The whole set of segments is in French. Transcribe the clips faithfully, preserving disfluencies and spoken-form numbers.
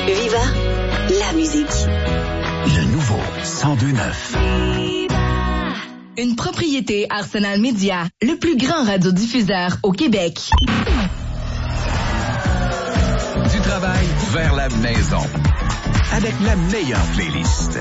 Viva, la musique. Le nouveau cent deux neuf. Une propriété Arsenal Média, le plus grand radiodiffuseur au Québec. Du travail vers la maison. Avec la meilleure playlist.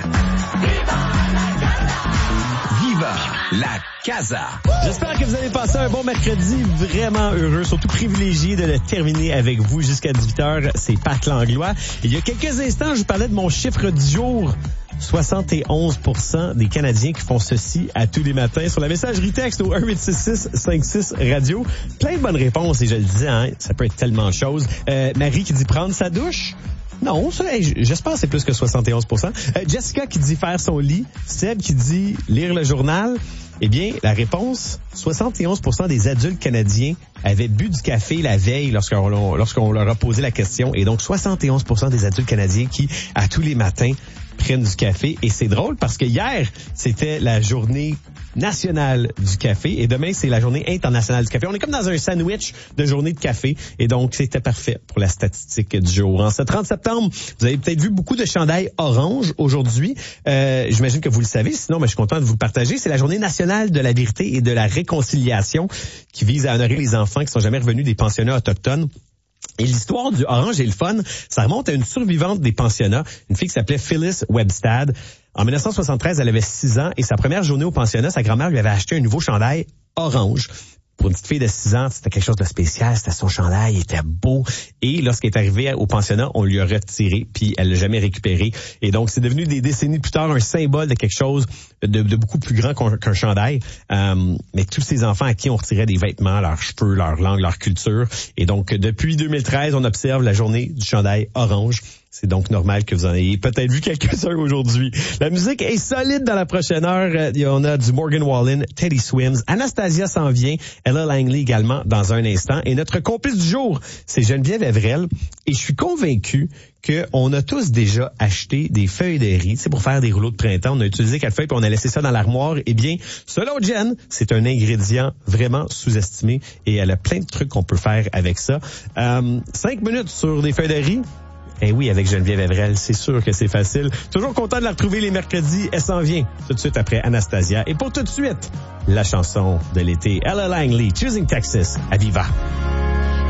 Viva la Casa. J'espère que vous avez passé un bon mercredi, vraiment heureux, surtout privilégié de le terminer avec vous jusqu'à dix-huit heures. C'est Pat Langlois. Il y a quelques instants, je vous parlais de mon chiffre du jour. soixante et onze pour cent des Canadiens qui font ceci à tous les matins sur la messagerie texte au un huit six six cinq six radio. Plein de bonnes réponses et je le disais, hein, ça peut être tellement de choses. Euh, Marie qui dit prendre sa douche. Non, ça, hey, j'espère que c'est plus que soixante et onze pour cent. Euh, Jessica qui dit faire son lit. Seb qui dit lire le journal. Eh bien, la réponse, soixante et onze pour cent des adultes canadiens avaient bu du café la veille lorsqu'on, lorsqu'on leur a posé la question. Et donc, soixante et onze pour cent des adultes canadiens qui, à tous les matins, prennent du café. Et c'est drôle parce que hier, c'était la journée nationale du café et demain, c'est la journée internationale du café. On est comme dans un sandwich de journée de café et donc, c'était parfait pour la statistique du jour. En ce trente septembre, vous avez peut-être vu beaucoup de chandails orange aujourd'hui. Euh, j'imagine que vous le savez, sinon, mais je suis content de vous le partager. C'est la journée nationale de la vérité et de la réconciliation qui vise à honorer les enfants qui sont jamais revenus des pensionnats autochtones. Et l'histoire du orange et le fun, ça remonte à une survivante des pensionnats, une fille qui s'appelait Phyllis Webstad. En dix-neuf cent soixante-treize, elle avait six ans et sa première journée au pensionnat, sa grand-mère lui avait acheté un nouveau chandail orange. Pour une petite fille de six ans, c'était quelque chose de spécial, c'était son chandail, il était beau. Et lorsqu'elle est arrivée au pensionnat, on lui a retiré, puis elle l'a jamais récupéré. Et donc, c'est devenu des décennies plus tard un symbole de quelque chose de, de beaucoup plus grand qu'un, qu'un chandail. Euh, mais tous ces enfants à qui on retirait des vêtements, leurs cheveux, leur langue, leur culture. Et donc, depuis deux mille treize, on observe la journée du chandail orange. C'est donc normal que vous en ayez peut-être vu quelques-uns aujourd'hui. La musique est solide dans la prochaine heure. On a du Morgan Wallen, Teddy Swims, Anastasia s'en vient, Ella Langley également dans un instant. Et notre complice du jour, c'est Geneviève Evrel. Et je suis convaincu qu'on a tous déjà acheté des feuilles de riz, c'est pour faire des rouleaux de printemps. On a utilisé quatre feuilles puis on a laissé ça dans l'armoire. Eh bien, selon Jen, c'est un ingrédient vraiment sous-estimé et elle a plein de trucs qu'on peut faire avec ça. Euh, cinq minutes sur des feuilles de riz. Eh oui, avec Geneviève Evrel, c'est sûr que c'est facile. Toujours content de la retrouver les mercredis. Elle s'en vient tout de suite après Anastasia. Et pour tout de suite, la chanson de l'été, Ella Langley, Choosing Texas, à Viva.